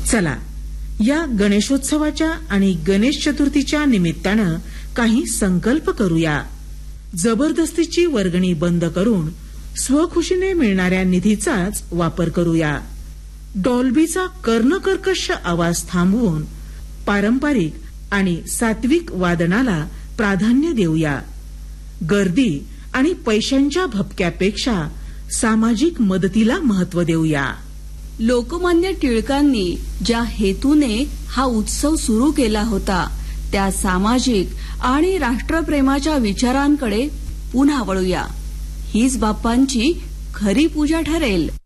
चला, या गणेशोत्सवाच्या आणि गणेश चतुर्थीच्या निमित्तानं काही संकल्प करूया. जबरदस्तीची वर्गणी बंद करून स्वखुशीने मिळणाऱ्या निधीचाच वापर करूया. डॉल्बीचा कर्णकर्कश आवाज थांबवून पारंपरिक आणि सात्विक वादनाला प्राधान्य देऊया. गर्दी आणि पैशांच्या भपक्यापेक्षा सामाजिक मदतीला महत्त्व देऊया. लोकमान्य टिळकांनी ज्या हेतूने हा उत्सव सुरू केला होता त्या सामाजिक आणि राष्ट्रप्रेमाच्या विचारांकडे पुन्हा वळूया. हीच बाप्पांची खरी पूजा ठरेल.